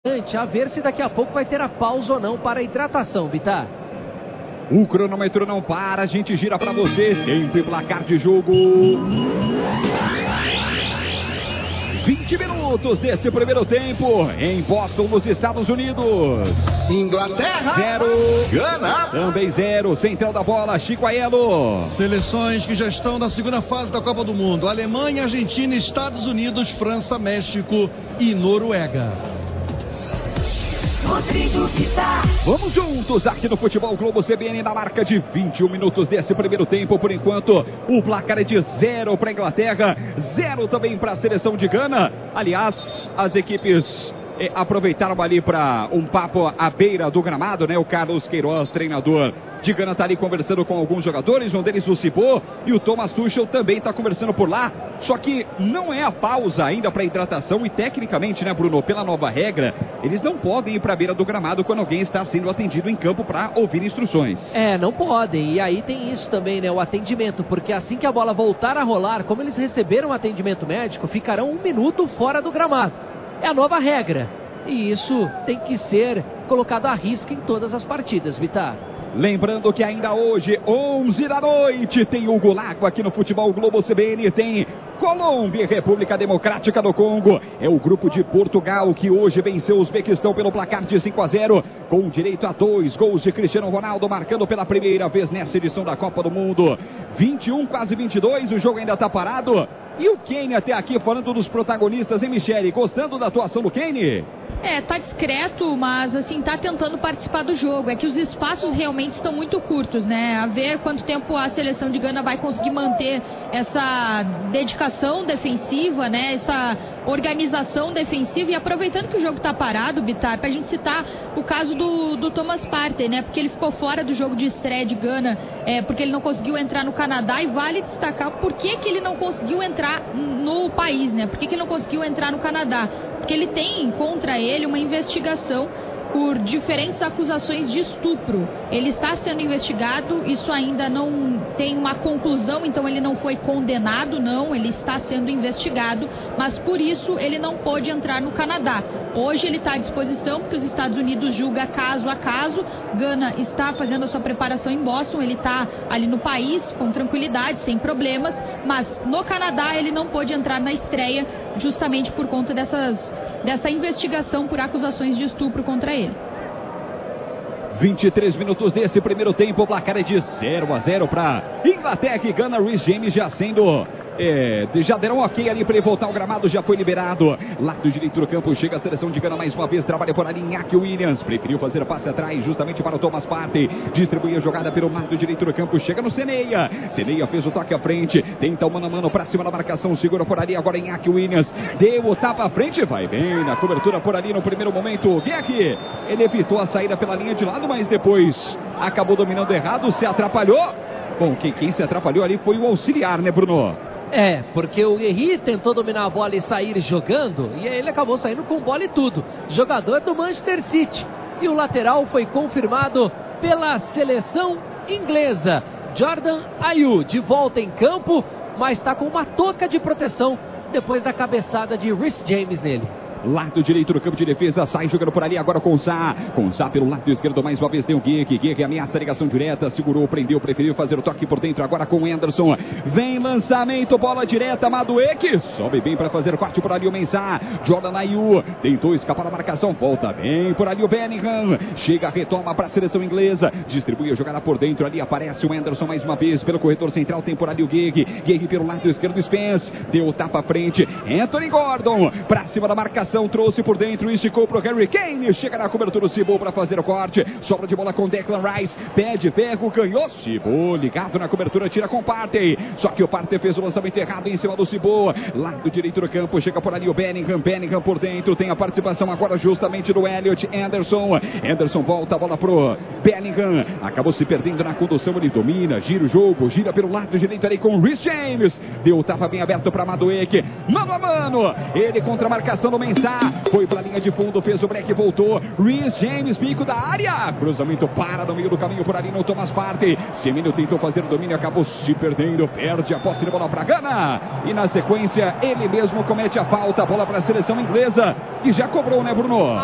A ver se daqui a pouco vai ter a pausa ou não para a hidratação, Bitar. O cronômetro não para, a gente gira para você. Tempo e placar de jogo. 20 minutos desse primeiro tempo em Boston, nos Estados Unidos. Inglaterra 0, Gana também 0, central da bola, Chico Aiello. Seleções que já estão na segunda fase da Copa do Mundo: Alemanha, Argentina, Estados Unidos, França, México e Noruega. Rodrigo Bitar. Vamos juntos aqui no Futebol Globo CBN na marca de 21 minutos desse primeiro tempo. Por enquanto, o placar é de 0 para a Inglaterra, 0 também para a seleção de Gana. Aliás, as equipes aproveitaram ali para um papo à beira do gramado, né? O Carlos Queiroz, treinador de Gana, está ali conversando com alguns jogadores, um deles o Cibô, e o Thomas Tuchel também está conversando por lá. Só que não é a pausa ainda para hidratação e tecnicamente, né, Bruno, pela nova regra, eles não podem ir para a beira do gramado quando alguém está sendo atendido em campo para ouvir instruções. Não podem. E aí tem isso também, né, o atendimento, porque assim que a bola voltar a rolar, como eles receberam atendimento médico, ficarão 1 minuto fora do gramado. É a nova regra. E isso tem que ser colocado à risca em todas as partidas, Bitar. Lembrando que ainda hoje, 11 da noite, tem o Golago aqui no Futebol Globo CBN, tem Colômbia e República Democrática do Congo. É o grupo de Portugal que hoje venceu o Uzbequistão pelo placar de 5-0, com direito a 2 gols de Cristiano Ronaldo, marcando pela primeira vez nessa edição da Copa do Mundo. 21, quase 22, o jogo ainda está parado. E o Kane até aqui, falando dos protagonistas, hein, Michele? Gostando da atuação do Kane? Tá discreto, mas assim, tá tentando participar do jogo. É que os espaços realmente estão muito curtos, né? A ver quanto tempo a seleção de Gana vai conseguir manter essa dedicação defensiva, né? Essa organização defensiva. E aproveitando que o jogo tá parado, Bitar, pra gente citar o caso do Thomas Partey, né? Porque ele ficou fora do jogo de estreia de Gana, porque ele não conseguiu entrar no Canadá. E vale destacar por que ele não conseguiu entrar no país, né? Por que ele não conseguiu entrar no Canadá? Porque ele tem contra ele uma investigação por diferentes acusações de estupro. Ele está sendo investigado, isso ainda não tem uma conclusão, então ele não foi condenado, não, ele está sendo investigado, mas por isso ele não pôde entrar no Canadá. Hoje ele está à disposição, porque os Estados Unidos julga caso a caso. Gana está fazendo a sua preparação em Boston, ele está ali no país com tranquilidade, sem problemas, mas no Canadá ele não pôde entrar na estreia, justamente por conta dessa investigação por acusações de estupro contra ele. 23 minutos desse primeiro tempo, o placar é de 0-0 para Inglaterra e Gana. Reece James já sendo... já deram ok ali para ele voltar ao gramado, já foi liberado. Lado direito do campo, chega a seleção de Gana mais uma vez, trabalha por ali Iñaki Williams, preferiu fazer passe atrás justamente para o Thomas Partey, distribuir a jogada pelo lado direito do campo, chega no Seneia fez o toque à frente, tenta o mano a mano para cima da marcação, segura por ali agora Iñaki Williams, deu o tapa à frente, vai bem na cobertura por ali no primeiro momento. Vem aqui, ele evitou a saída pela linha de lado, mas depois acabou dominando errado, se atrapalhou. Bom, quem se atrapalhou ali foi o auxiliar, né, Bruno? Porque o Guerri tentou dominar a bola e sair jogando, e aí ele acabou saindo com bola e tudo. Jogador do Manchester City. E o lateral foi confirmado pela seleção inglesa. Jordan Ayew de volta em campo, mas está com uma touca de proteção depois da cabeçada de Reece James nele. Lado direito do campo de defesa, sai jogando por ali agora com o Sá pelo lado esquerdo, mais uma vez tem o Guerri, ameaça a ligação direta, segurou, prendeu, preferiu fazer o toque por dentro, agora com o Anderson, vem lançamento, bola direta, Madueke, sobe bem para fazer o corte por ali o Mensah, Jordan Ayew, tentou escapar da marcação, volta bem por ali o Bellingham, chega, retoma para a seleção inglesa, distribui a jogada por dentro, ali aparece o Anderson mais uma vez, pelo corredor central tem por ali o Guerri pelo lado esquerdo, Spence, deu o tapa à frente, Anthony Gordon, para cima da marcação, trouxe por dentro, esticou pro Harry Kane, chega na cobertura o Cibô para fazer o corte, sobra de bola com Declan Rice, pé de ferro, ganhou, Cibô ligado na cobertura, tira com o Partey, só que o Partey fez o lançamento errado em cima do Cibô, lado direito do campo, chega por ali o Bellingham por dentro, tem a participação agora justamente do Elliot, Anderson volta a bola pro Bellingham, acabou se perdendo na condução, ele domina, gira o jogo, gira pelo lado direito ali com o Reece James, deu o tapa bem aberto para Madueke, mano a mano, ele contra a marcação do Mensah, foi para a linha de fundo, fez o break, voltou, Reece James, bico da área, cruzamento para no meio do caminho por ali no Thomas Partey, Semenyo tentou fazer o domínio, acabou se perdendo, perde a posse de bola para Gana, e na sequência ele mesmo comete a falta, bola para a seleção inglesa, que já cobrou, né, Bruno?